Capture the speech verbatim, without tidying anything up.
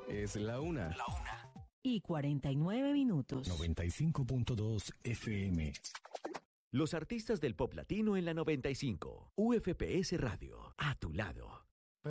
Es la una. La una. Y cuarenta y nueve minutos. noventa y cinco punto dos F M. Los artistas del pop latino en la noventa y cinco. U F P S Radio. A tu lado.